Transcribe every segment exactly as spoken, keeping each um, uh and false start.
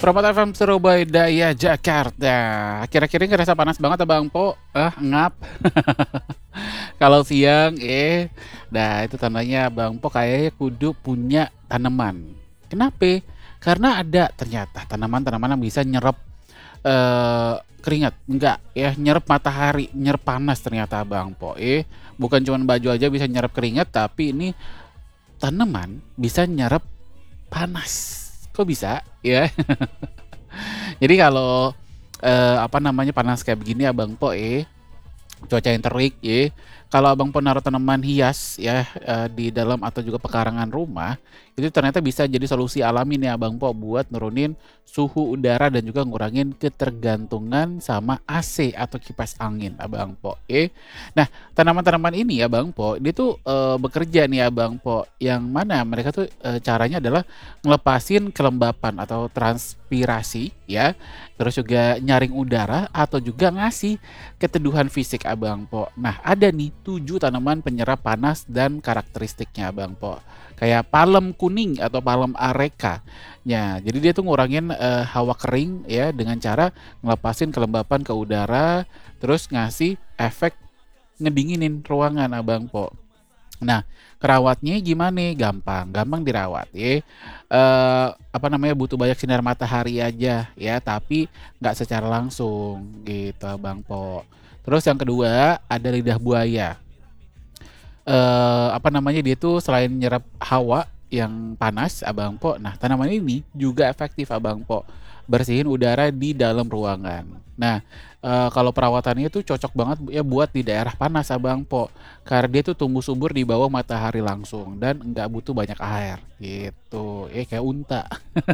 Permata F M Surabaya, Jakarta. Kira-kira ngerasa panas banget Abang Po? Ah, ngap. Kalau siang, eh, nah itu tandanya Abang Po kayaknya kudu punya tanaman. Kenapa? Karena ada ternyata tanaman-tanaman yang bisa nyerap eh, keringat. Enggak, ya nyerap matahari, nyerap panas ternyata Abang Po. Eh, bukan cuma baju aja bisa nyerap keringat, tapi ini tanaman bisa nyerap panas. Kok bisa? Ya. Jadi kalau eh, apa namanya panas kayak begini Abang Po eh cuaca yang terik ya. Kalau Abang pun naruh tanaman hias ya eh, di dalam atau juga pekarangan rumah, itu ternyata bisa jadi solusi alami nih Abang Po buat nurunin suhu udara dan juga ngurangin ketergantungan sama A C atau kipas angin Abang Po. Eh. Nah, tanaman-tanaman ini ya Bang Po, dia tuh eh, bekerja nih Abang Po. Yang mana mereka tuh eh, caranya adalah ngelepasin kelembapan atau transpirasi ya. Terus juga nyaring udara atau juga ngasih keteduhan fisik Abang Po. Nah, ada nih tujuh tanaman penyerap panas dan karakteristiknya Abang Po. Kayak palem kuning atau palem areka. Ya, jadi dia tuh ngurangin eh, hawa kering ya dengan cara ngelepasin kelembapan ke udara, terus ngasih efek ngedinginin ruangan Abang Po. Nah, kerawatnya gimana? Gampang, gampang dirawat ya. Eh, apa namanya butuh banyak sinar matahari aja ya, tapi nggak secara langsung gitu Bang Po. Terus yang kedua ada lidah buaya. Eh, apa namanya dia tuh selain nyerap hawa yang panas Abang Po. Nah, tanaman ini juga efektif Abang Po bersihin udara di dalam ruangan. Nah, eh, kalau perawatannya tuh cocok banget ya buat di daerah panas Abang Po. Karena dia tuh tumbuh subur di bawah matahari langsung dan nggak butuh banyak air gitu. Eh kayak unta.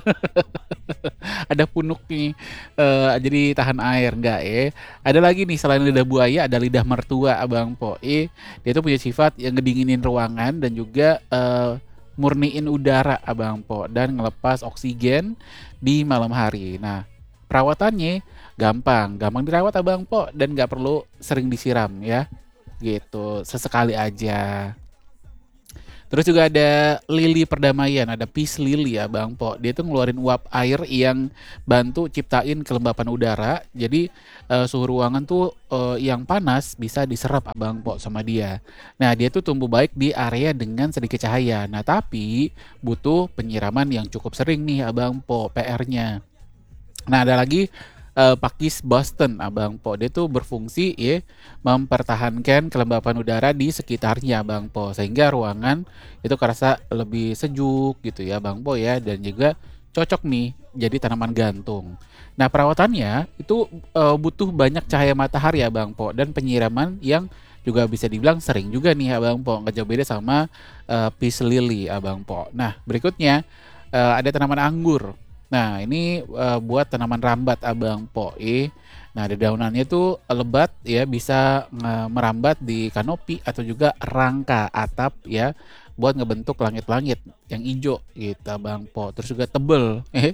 Ada punuk nih eh, jadi tahan air enggak ya. Ada lagi nih selain lidah buaya ada lidah mertua Abang Po. Eh dia tuh punya sifat yang ngedinginin ruangan dan juga eh, murniin udara Abang Po dan ngelepas oksigen di malam hari. Nah, perawatannya gampang, gampang dirawat Abang Po dan nggak perlu sering disiram ya. Gitu, sesekali aja. Terus juga ada lili perdamaian, ada peace lily ya Bang Po. Dia tuh ngeluarin uap air yang bantu ciptain kelembapan udara. Jadi eh, suhu ruangan tuh eh, yang panas bisa diserap Bang Po sama dia. Nah, dia tuh tumbuh baik di area dengan sedikit cahaya. Nah, tapi butuh penyiraman yang cukup sering nih Abang Po, P R-nya. Nah, ada lagi eh, pakis Boston, Abang Po. Dia tuh berfungsi ya mempertahankan kelembapan udara di sekitarnya, Bang Po, sehingga ruangan itu kerasa lebih sejuk gitu ya, Bang Po ya, dan juga cocok nih jadi tanaman gantung. Nah, perawatannya itu eh, butuh banyak cahaya matahari ya, Bang Po, dan penyiraman yang juga bisa dibilang sering juga nih Abang Po, nggak jauh beda sama eh, peace lily Abang Po. Nah, berikutnya eh, ada tanaman anggur. Nah, ini eh, buat tanaman rambat Abang Po. Eh. Nah, daunannya tuh lebat ya, bisa nge- merambat di kanopi atau juga rangka atap ya, buat ngebentuk langit-langit yang hijau gitu Abang Po. Terus juga tebel. Eh.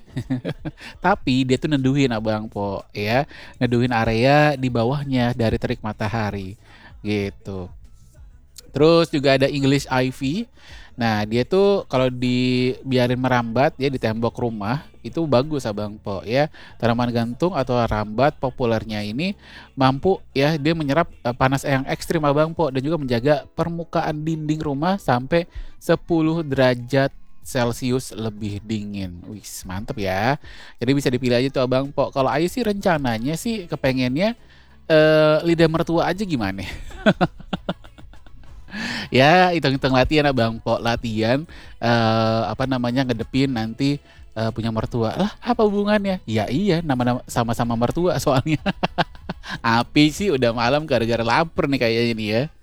Tapi dia tuh neduhin Abang Po ya, neduhin area di bawahnya dari terik matahari gitu. Terus juga ada English ivy. Nah, dia tuh kalau dibiarin merambat ya di tembok rumah itu bagus Abang Po ya. Tanaman gantung atau rambat populernya ini mampu ya dia menyerap eh, panas yang ekstrim Abang Po dan juga menjaga permukaan dinding rumah sampai sepuluh derajat Celcius lebih dingin. Wih, mantep ya. Jadi bisa dipilih aja tuh Abang Po. Kalau Ayu sih rencananya sih kepengennya eh, lidah mertua aja gimana? Ya hitung-hitung latihan Abang Po, latihan eh, apa namanya ngedepin nanti eh, punya mertua. Lah apa hubungannya? Ya iya nama-nama sama-sama mertua soalnya. Api sih udah malam gara-gara lapar nih kayaknya nih ya.